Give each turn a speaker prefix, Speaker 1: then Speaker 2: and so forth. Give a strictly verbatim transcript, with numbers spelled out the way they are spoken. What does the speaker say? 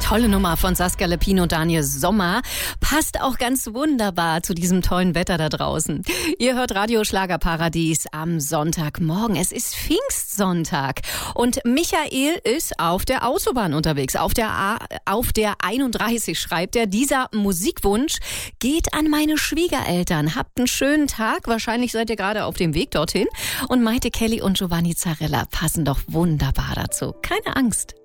Speaker 1: Tolle Nummer von Saskia Leppin und Daniel Sommer. Passt auch ganz wunderbar zu diesem tollen Wetter da draußen. Ihr hört Radio Schlagerparadies am Sonntagmorgen. Es ist Pfingstsonntag und Michael ist auf der Autobahn unterwegs. Auf der, A, auf der einunddreißig schreibt er, dieser Musikwunsch geht an meine Schwiegereltern. Habt einen schönen Tag. Wahrscheinlich seid ihr gerade auf dem Weg dorthin. Und Maite Kelly und Giovanni Zarella passen doch wunderbar dazu. Keine Angst.